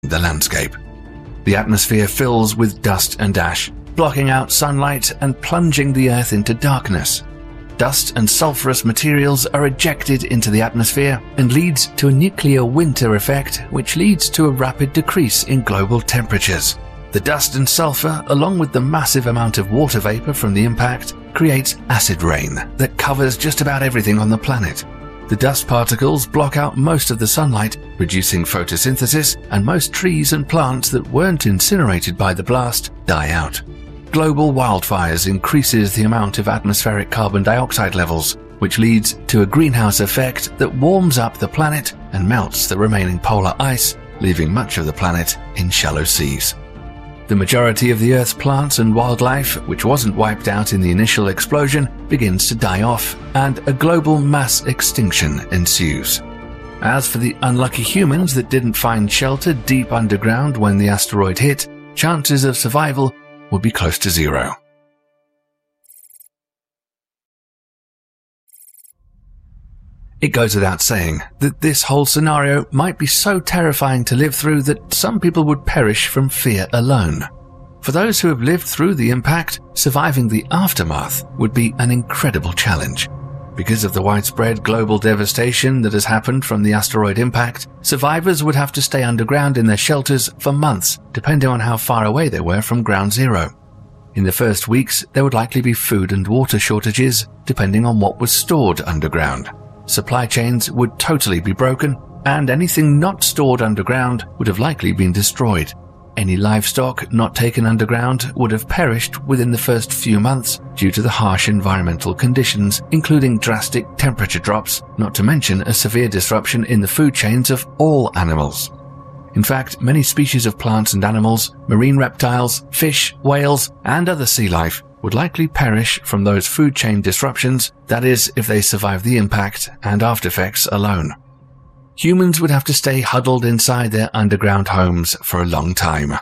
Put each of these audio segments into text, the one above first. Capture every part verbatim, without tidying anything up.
the landscape. The atmosphere fills with dust and ash, blocking out sunlight and plunging the Earth into darkness. Dust and sulfurous materials are ejected into the atmosphere and leads to a nuclear winter effect, which leads to a rapid decrease in global temperatures. The dust and sulfur, along with the massive amount of water vapor from the impact, creates acid rain that covers just about everything on the planet. The dust particles block out most of the sunlight, reducing photosynthesis, and most trees and plants that weren't incinerated by the blast die out. Global wildfires increases the amount of atmospheric carbon dioxide levels, which leads to a greenhouse effect that warms up the planet and melts the remaining polar ice, leaving much of the planet in shallow seas. The majority of the Earth's plants and wildlife, which wasn't wiped out in the initial explosion, begins to die off, and a global mass extinction ensues. As for the unlucky humans that didn't find shelter deep underground when the asteroid hit, chances of survival would be close to zero. It goes without saying that this whole scenario might be so terrifying to live through that some people would perish from fear alone. For those who have lived through the impact, surviving the aftermath would be an incredible challenge. Because of the widespread global devastation that has happened from the asteroid impact, survivors would have to stay underground in their shelters for months, depending on how far away they were from ground zero. In the first weeks, there would likely be food and water shortages, depending on what was stored underground. Supply chains would totally be broken, and anything not stored underground would have likely been destroyed. Any livestock not taken underground would have perished within the first few months due to the harsh environmental conditions, including drastic temperature drops, not to mention a severe disruption in the food chains of all animals. In fact, many species of plants and animals, marine reptiles, fish, whales, and other sea life would likely perish from those food chain disruptions, that is, if they survive the impact and aftereffects alone. Humans would have to stay huddled inside their underground homes for a long time.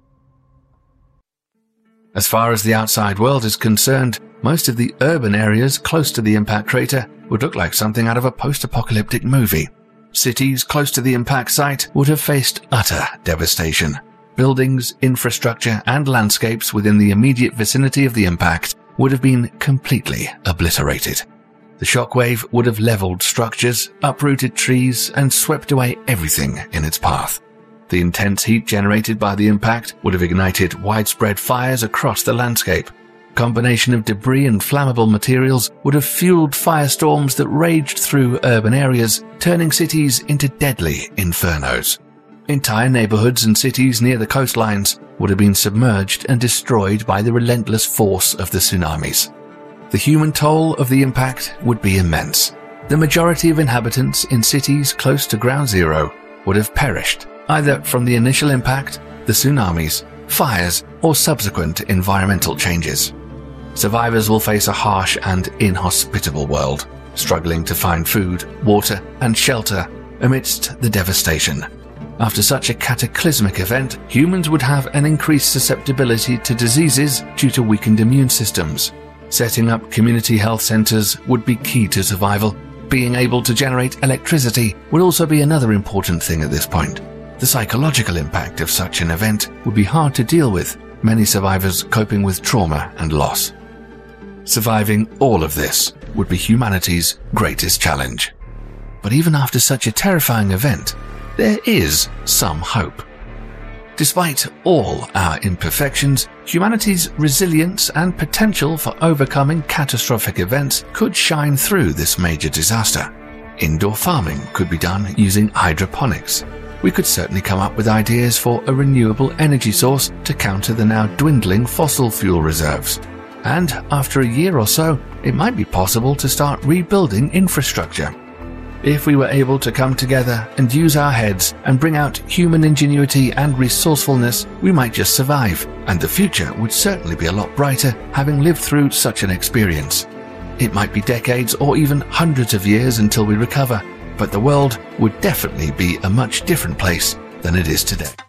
As far as the outside world is concerned, most of the urban areas close to the impact crater would look like something out of a post-apocalyptic movie. Cities close to the impact site would have faced utter devastation. Buildings, infrastructure, and landscapes within the immediate vicinity of the impact would have been completely obliterated. The shockwave would have leveled structures, uprooted trees, and swept away everything in its path. The intense heat generated by the impact would have ignited widespread fires across the landscape. A combination of debris and flammable materials would have fueled firestorms that raged through urban areas, turning cities into deadly infernos. Entire neighborhoods and cities near the coastlines would have been submerged and destroyed by the relentless force of the tsunamis. The human toll of the impact would be immense. The majority of inhabitants in cities close to ground zero would have perished, either from the initial impact, the tsunamis, fires, or subsequent environmental changes. Survivors will face a harsh and inhospitable world, struggling to find food, water, and shelter amidst the devastation. After such a cataclysmic event, humans would have an increased susceptibility to diseases due to weakened immune systems. Setting up community health centers would be key to survival. Being able to generate electricity would also be another important thing at this point. The psychological impact of such an event would be hard to deal with, many survivors coping with trauma and loss. Surviving all of this would be humanity's greatest challenge. But even after such a terrifying event, there is some hope. Despite all our imperfections, humanity's resilience and potential for overcoming catastrophic events could shine through this major disaster. Indoor farming could be done using hydroponics. We could certainly come up with ideas for a renewable energy source to counter the now dwindling fossil fuel reserves. And after a year or so, it might be possible to start rebuilding infrastructure. If we were able to come together and use our heads and bring out human ingenuity and resourcefulness, we might just survive, and the future would certainly be a lot brighter having lived through such an experience. It might be decades or even hundreds of years until we recover, but the world would definitely be a much different place than it is today.